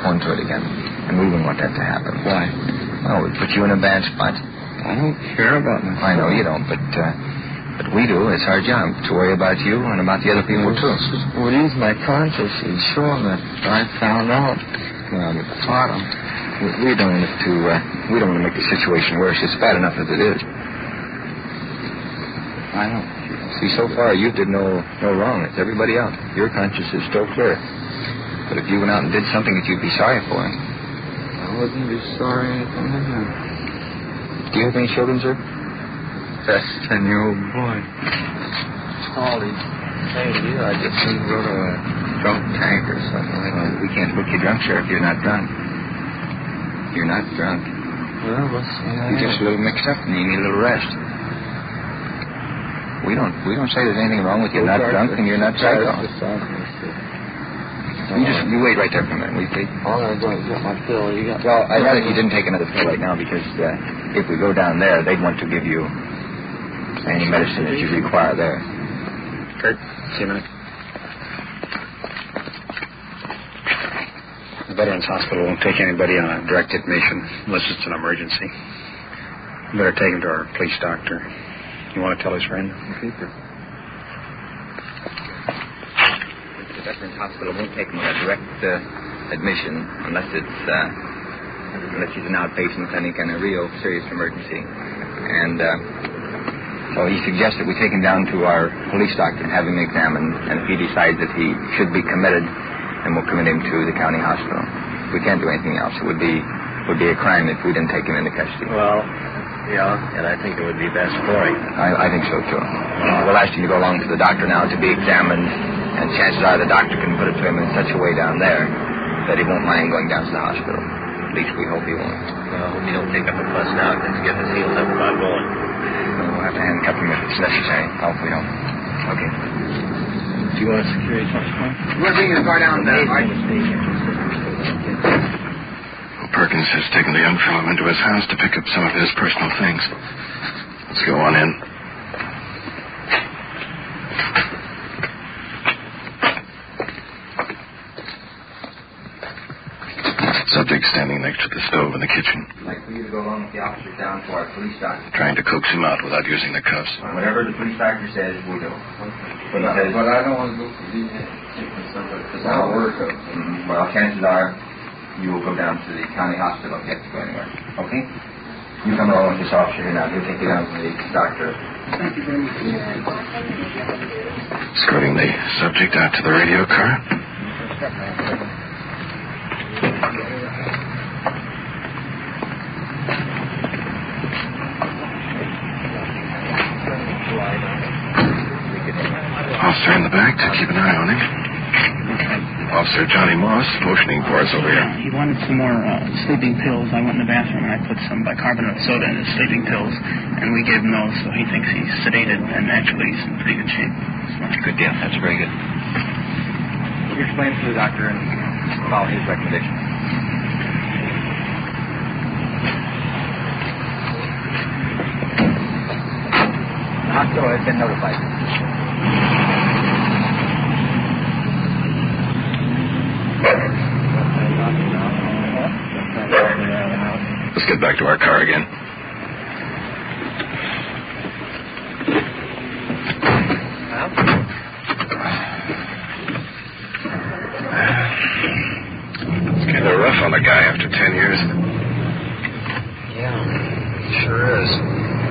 prone to it again. And we wouldn't want that to happen. Why? Well, we put you in a bad spot. I don't care about myself. I know you don't, but we do. It's our job to worry about you and about the other people, too. What is my conscience is showing that I found out. Well, we don't want to make the situation worse. It's bad enough as it is. I don't. See, so far you did no wrong. It's everybody else. Your conscience is still clear. But if you went out and did something that you'd be sorry for, I wouldn't be sorry anything to do. Do you have any children, sir? That's a 10-year-old boy. All he's saying to you, I just need to go to a drunk tank or something like that. We can't book you drunk, sir, if you're not drunk. You're not drunk. Well, let's see. You're just a little mixed up and you need a little rest. We don't say there's anything wrong with you not drunk and you're not psycho. You wait right there for a minute, will you please? All I'm going to get my pill. Well, I'd rather you didn't take another pill right now because if we go down there, they'd want to give you any medicine that you require there. Kurt, see you a minute. The Veterans Hospital won't take anybody on a direct admission unless it's an emergency. You better take him to our police doctor. You want to tell his friend? The Veterans Hospital won't take him on a direct admission unless he's an outpatient clinic and a real serious emergency. And so he suggests that we take him down to our police doctor and have him examined. And if he decides that he should be committed, then we'll commit him to the county hospital. We can't do anything else. It would be a crime if we didn't take him into custody. Well, yeah, and I think it would be best for him. I think so, too. We'll ask you to go along to the doctor now to be examined, and chances are the doctor can put it to him in such a way down there that he won't mind going down to the hospital. At least we hope he won't. Well, I hope you don't take up a fuss now and get his heels up about going. We'll have to handcuff him if it's necessary. I hope we don't. Okay. Do you want a security check? We're bringing the car down there, right? Perkins has taken the young fellow into his house to pick up some of his personal things. Let's go on in. Subject standing next to the stove in the kitchen. I'd like for you to go along with the officer down to our police doctor. Trying to coax him out without using the cuffs. Whatever the police doctor says, we do. But I don't want to go for the because I'll work. Well, chances are you will go down to the county hospital if you have to go anywhere. Okay? You come along with this officer here now. He'll take you down to the doctor. Thank you very much. Escorting the subject out to the radio car. Officer in the back to keep an eye on him. Officer Johnny Moss motioning for us over here. He wanted some more sleeping pills. I went in the bathroom and I put some bicarbonate soda in his sleeping pills, and we gave him those, so he thinks he's sedated, and actually he's in pretty good shape. Good deal. That's very good. You explain to the doctor and follow his recommendation. The hospital has been notified. Let's get back to our car again. It's kind of rough on the guy after 10 years. Yeah, sure is.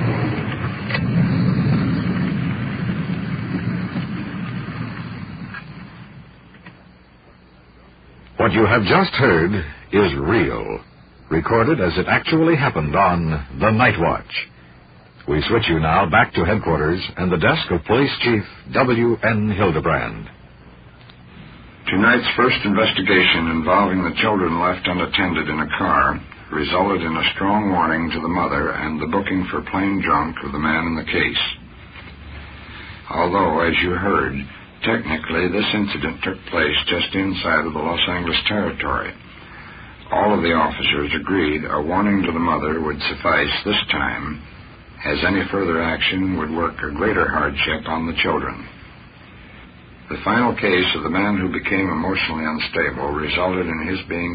What you have just heard is real, recorded as it actually happened on The Night Watch. We switch you now back to headquarters and the desk of Police Chief W.N. Hildebrand. Tonight's first investigation involving the children left unattended in a car resulted in a strong warning to the mother and the booking for plain drunk of the man in the case. Although, as you heard, technically this incident took place just inside of the Los Angeles territory. All of the officers agreed a warning to the mother would suffice this time, as any further action would work a greater hardship on the children. The final case of the man who became emotionally unstable resulted in his being